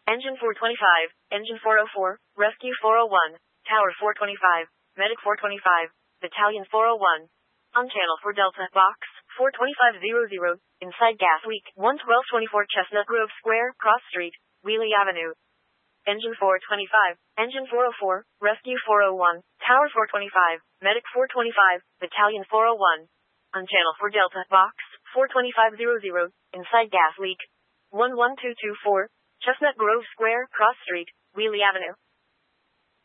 Engine 425, Engine 404, Rescue 401, Tower 425, Medic 425, Battalion 401. On channel 4 Delta, box 42500, inside gas leak, 11224 Chestnut Grove Square, Cross Street, Wheelie Avenue. Engine 425, Engine 404, Rescue 401, Tower 425, Medic 425, Battalion 401. On channel 4 Delta, box 42500, inside gas leak, 11224, Chestnut Grove Square, Cross Street, Wheelie Avenue.